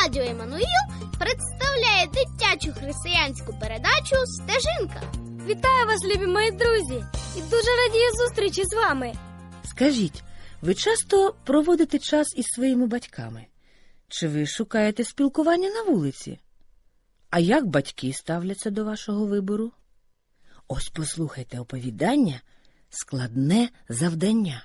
Радіо Еммануїл представляє дитячу християнську передачу «Стежинка». Вітаю вас, любі мої друзі, і дуже радію зустрічі з вами. Скажіть, ви часто проводите час із своїми батьками? Чи ви шукаєте спілкування на вулиці? А як батьки ставляться до вашого вибору? Ось послухайте оповідання «Складне завдання».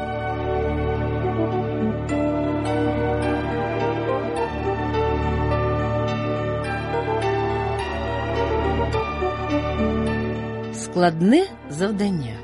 Складне завдання.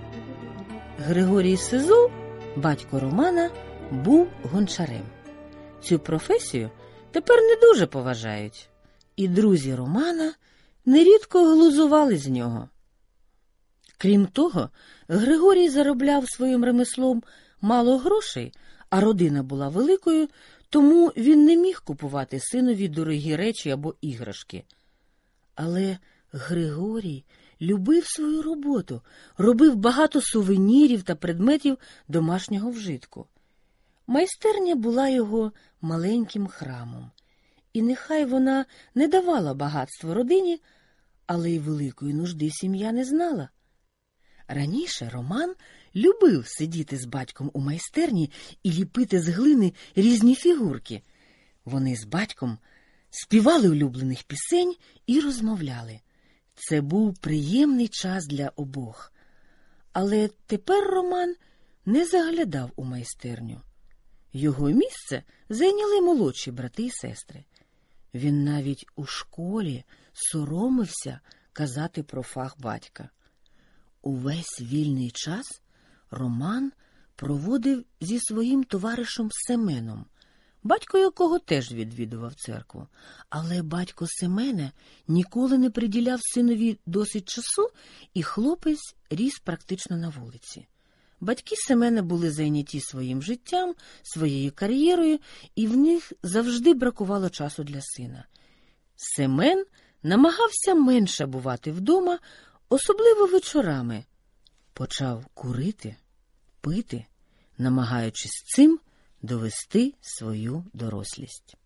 Григорій Сизул, батько Романа, був гончарем. Цю професію тепер не дуже поважають, і друзі Романа нерідко глузували з нього. Крім того, Григорій заробляв своїм ремеслом мало грошей, а родина була великою, тому він не міг купувати синові дорогі речі або іграшки. Але Григорій любив свою роботу, робив багато сувенірів та предметів домашнього вжитку. Майстерня була його маленьким храмом. І нехай вона не давала багатства родині, але й великої нужди сім'я не знала. Раніше Роман любив сидіти з батьком у майстерні і ліпити з глини різні фігурки. Вони з батьком співали улюблених пісень і розмовляли. Це був приємний час для обох. Але тепер Роман не заглядав у майстерню. Його місце зайняли молодші брати і сестри. Він навіть у школі соромився казати про фах батька. Увесь вільний час Роман проводив зі своїм товаришем Семеном, батько якого теж відвідував церкву. Але батько Семена ніколи не приділяв синові досить часу, і хлопець ріс практично на вулиці. Батьки Семена були зайняті своїм життям, своєю кар'єрою, і в них завжди бракувало часу для сина. Семен намагався менше бувати вдома, особливо вечорами. Почав курити, пити, намагаючись цим довести свою дорослість.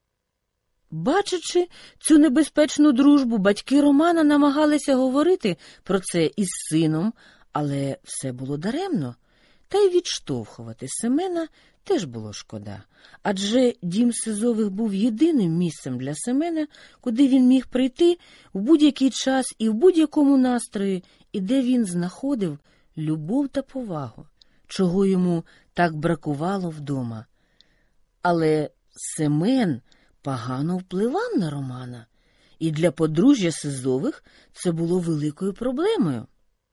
Бачачи цю небезпечну дружбу, батьки Романа намагалися говорити про це із сином, але все було даремно, та й відштовхувати Семена теж було шкода. Адже дім Сизових був єдиним місцем для Семена, куди він міг прийти в будь-який час і в будь-якому настрої, і де він знаходив любов та повагу, чого йому так бракувало вдома. Але Семен погано впливав на Романа, і для подружжя Сизових це було великою проблемою.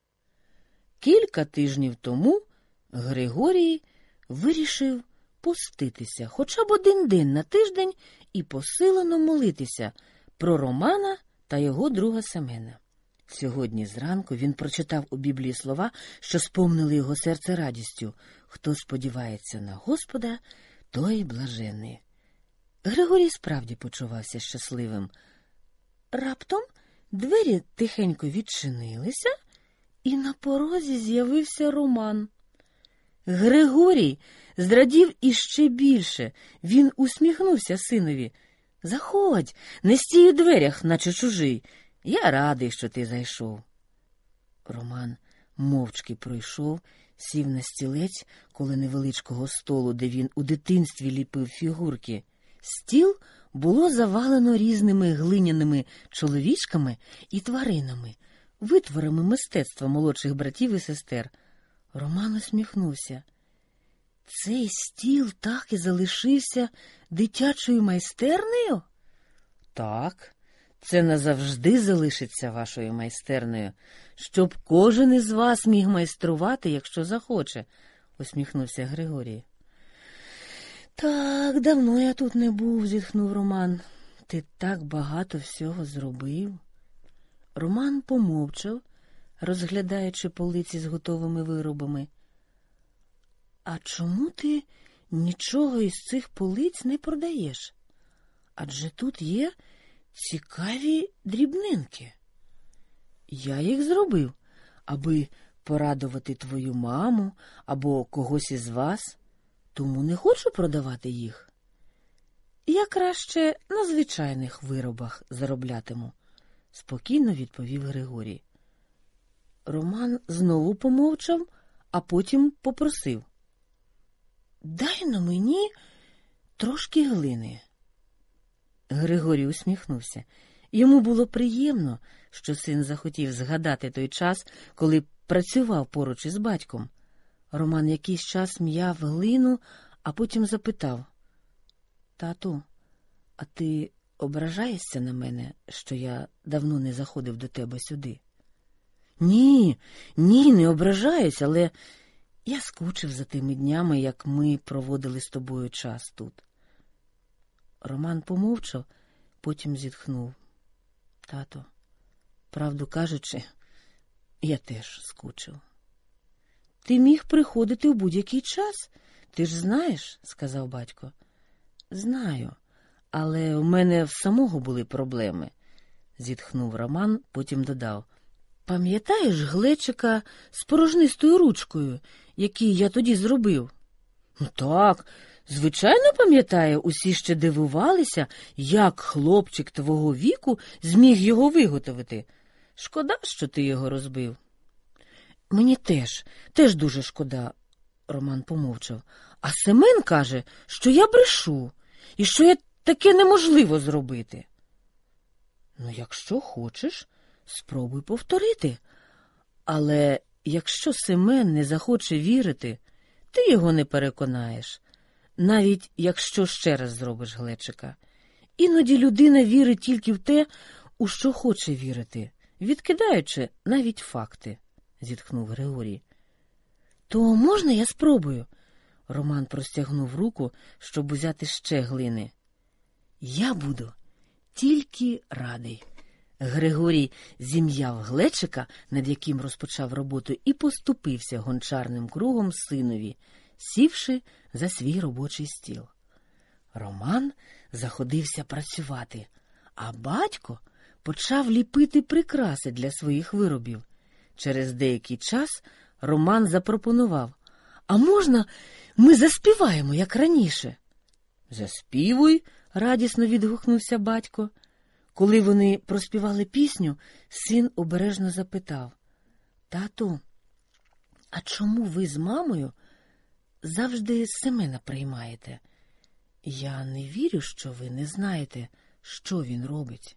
Кілька тижнів тому Григорій вирішив поститися хоча б один день на тиждень і посилено молитися про Романа та його друга Семена. Сьогодні зранку він прочитав у Біблії слова, що сповнили його серце радістю: «Хто сподівається на Господа, той блаженний». Григорій справді почувався щасливим. Раптом двері тихенько відчинилися, і на порозі з'явився Роман. Григорій зрадів іще більше. Він усміхнувся синові. «Заходь, не стій у дверях, наче чужий. Я радий, що ти зайшов». Роман мовчки пройшов, сів на стілець коло невеличкого столу, де він у дитинстві ліпив фігурки. Стіл було завалено різними глиняними чоловічками і тваринами, витворами мистецтва молодших братів і сестер. Роман усміхнувся. Цей стіл так і залишився дитячою майстернею? Так, це назавжди залишиться вашою майстернею, щоб кожен із вас міг майструвати, якщо захоче, усміхнувся Григорій. Так, давно я тут не був, зітхнув Роман. Ти так багато всього зробив. Роман помовчав, розглядаючи полиці з готовими виробами. А чому ти нічого із цих полиць не продаєш? Адже тут є цікаві дрібнинки. Я їх зробив, аби порадувати твою маму або когось із вас, тому не хочу продавати їх. я краще на звичайних виробах зароблятиму, спокійно відповів Григорій. Роман знову помовчав, а потім попросив: дай на мені трошки глини. Григорій усміхнувся. Йому було приємно, що син захотів згадати той час, коли працював поруч із батьком. Роман якийсь час м'яв глину, а потім запитав: тату, а ти ображаєшся на мене, що я давно не заходив до тебе сюди? Ні, не ображаюсь, але я скучив за тими днями, як ми проводили з тобою час тут. Роман помовчав, потім зітхнув. Тато, правду кажучи, я теж скучив. Ти міг приходити в будь-який час, ти ж знаєш, сказав батько. Знаю, але у мене в самого були проблеми, зітхнув Роман, потім додав. Пам'ятаєш глечика з порожнистою ручкою, який я тоді зробив? Так, звичайно пам'ятаю, усі ще дивувалися, як хлопчик твого віку зміг його виготовити. Шкода, що ти його розбив. Мені теж дуже шкода, Роман помовчав. А Семен каже, що я брешу, і що я таке неможливо зробити. Ну, якщо хочеш, спробуй повторити. Але якщо Семен не захоче вірити, ти його не переконаєш, навіть якщо ще раз зробиш глечика. Іноді людина вірить тільки в те, у що хоче вірити, відкидаючи навіть факти, зітхнув Григорій. То можна я спробую? Роман простягнув руку, щоб узяти ще глини. Я буду тільки радий. Григорій зім'яв глечика, над яким розпочав роботу, і поступився гончарним кругом синові, сівши за свій робочий стіл. Роман заходився працювати, а батько почав ліпити прикраси для своїх виробів. Через деякий час Роман запропонував: «А можна ми заспіваємо, як раніше?» «Заспівуй», – радісно відгукнувся батько. Коли вони проспівали пісню, син обережно запитав: «Тату, а чому ви з мамою завжди Семена приймаєте? Я не вірю, що ви не знаєте, що він робить».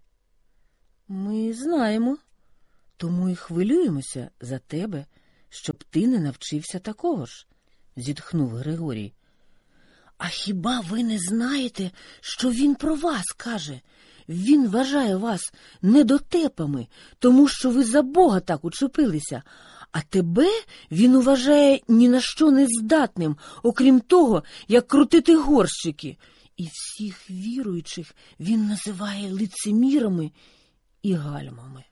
«Ми знаємо, тому і хвилюємося за тебе, щоб ти не навчився такого ж», – зітхнув Григорій. «А хіба ви не знаєте, що він про вас каже? Він вважає вас недотепами, тому що ви за Бога так учепилися, а тебе він вважає ні на що не здатним, окрім того, як крутити горщики. І всіх віруючих він називає лицемірами і гальмами».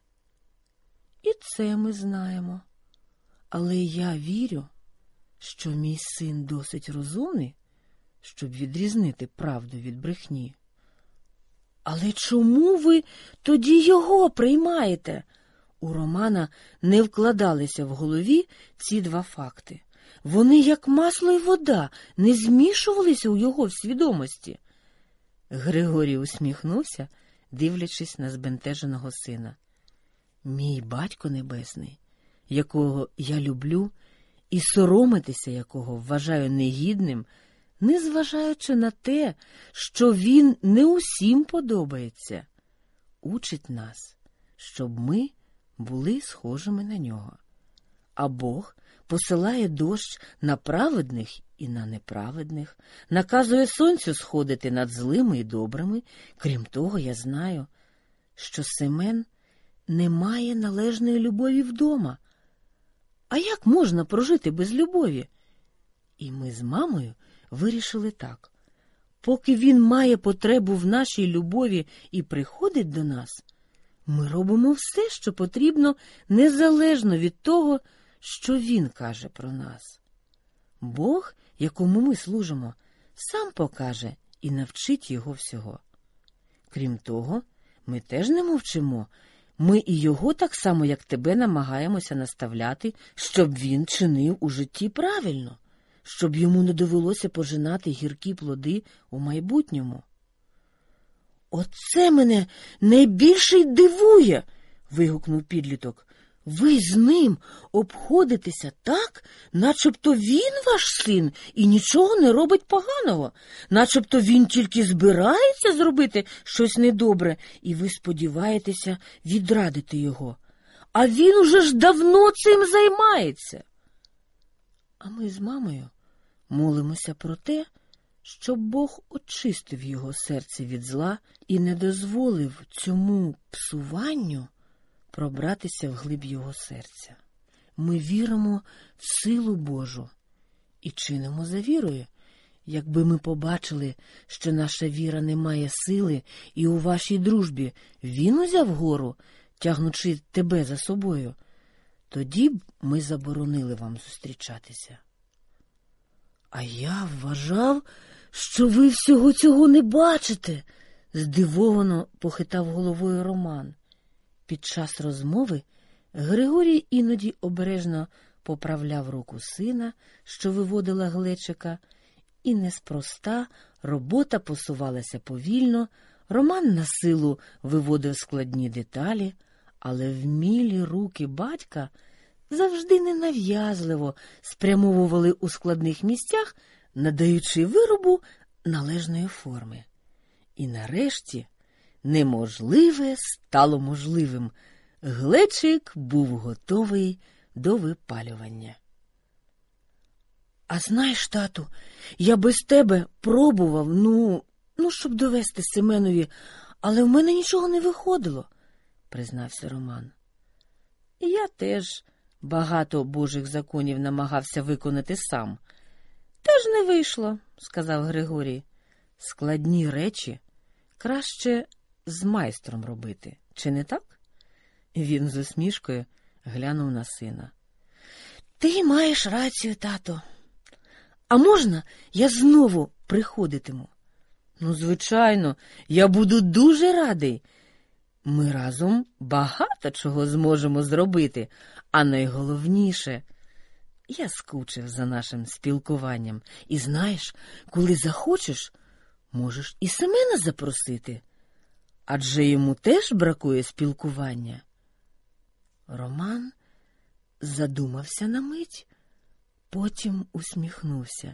І це ми знаємо. Але я вірю, що мій син досить розумний, щоб відрізнити правду від брехні. «Але чому ви тоді його приймаєте?» У Романа не вкладалися в голові ці два факти. Вони, як масло й вода, не змішувалися у його свідомості. Григорій усміхнувся, дивлячись на збентеженого сина. «Мій батько небесний, якого я люблю і соромитися якого вважаю негідним, незважаючи на те, що він не усім подобається, учить нас, щоб ми були схожими на нього. А Бог посилає дощ на праведних і на неправедних, наказує сонцю сходити над злими і добрими. Крім того, я знаю, що Семен не має належної любові вдома. А як можна прожити без любові? І ми з мамою вирішили так. Поки він має потребу в нашій любові і приходить до нас, ми робимо все, що потрібно, незалежно від того, що він каже про нас. Бог, якому ми служимо, сам покаже і навчить його всього. Крім того, ми теж не мовчимо. Ми і його так само, як тебе, намагаємося наставляти, щоб він чинив у житті правильно, щоб йому не довелося пожинати гіркі плоди у майбутньому. Оце мене найбільше й дивує, вигукнув підліток. Ви з ним обходитеся так, начебто він ваш син і нічого не робить поганого, начебто він тільки збирається зробити щось недобре, і ви сподіваєтеся відрадити його. А він уже ж давно цим займається. А ми з мамою молимося про те, щоб Бог очистив його серце від зла і не дозволив цьому псуванню пробратися вглиб його серця. Ми віримо в силу Божу і чинимо за вірою. Якби ми побачили, що наша віра не має сили, і у вашій дружбі він узяв гору, тягнучи тебе за собою, тоді б ми заборонили вам зустрічатися. А я вважав, що ви всього цього не бачите, здивовано похитав головою Роман. Під час розмови Григорій іноді обережно поправляв руку сина, що виводила глечика, і неспроста робота посувалася повільно, Роман на силу виводив складні деталі, але вмілі руки батька завжди ненав'язливо спрямовували у складних місцях, надаючи виробу належної форми. І нарешті неможливе стало можливим. Глечик був готовий до випалювання. А знаєш, тату, я без тебе пробував, щоб довести Семенові, але в мене нічого не виходило, признався Роман. Я теж багато божих законів намагався виконати сам. Теж не вийшло, сказав Григорій. Складні речі краще з майстром робити, чи не так? Він з усмішкою глянув на сина. Ти маєш рацію, тато. А можна я знову приходитиму? Звичайно, я буду дуже радий. Ми разом багато чого зможемо зробити, а найголовніше, я скучив за нашим спілкуванням. І знаєш, коли захочеш, можеш і Семена запросити, адже йому теж бракує спілкування. Роман задумався на мить, потім усміхнувся.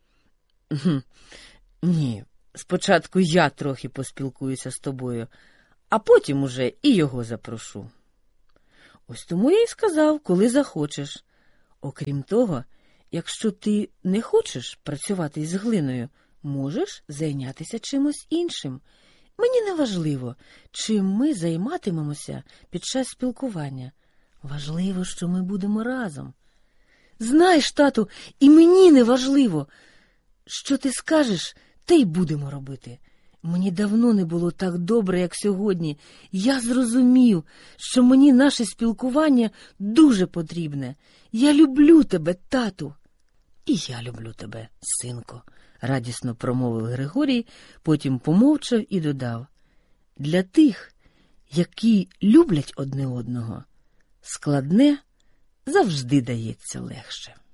Ні, спочатку я трохи поспілкуюся з тобою, а потім уже і його запрошу. Ось тому я й сказав, коли захочеш. Окрім того, якщо ти не хочеш працювати із глиною, можеш зайнятися чимось іншим. Мені не важливо, чим ми займатимемося під час спілкування. Важливо, що ми будемо разом. Знаєш, тату, і мені не важливо. Що ти скажеш, те й будемо робити. Мені давно не було так добре, як сьогодні. Я зрозумів, що мені наше спілкування дуже потрібне. Я люблю тебе, тату. І я люблю тебе, синко, радісно промовив Григорій, потім помовчав і додав. Для тих, які люблять одне одного, складне завжди дається легше.